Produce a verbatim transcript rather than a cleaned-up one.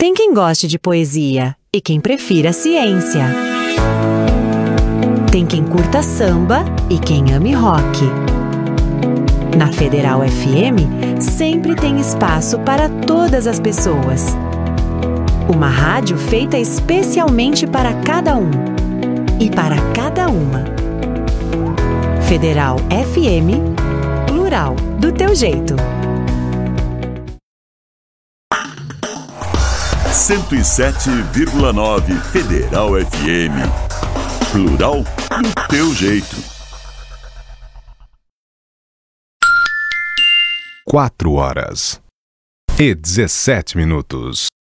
Tem quem goste de poesia e quem prefira ciência. Tem quem curta samba e quem ame rock. Na Federal F M, sempre tem espaço para todas as pessoas. Uma rádio feita especialmente para cada um e para cada uma. Federal F M, plural, do teu jeito. cento e sete vírgula nove Federal F M, plural, do teu jeito. Quatro horas e dezessete minutos.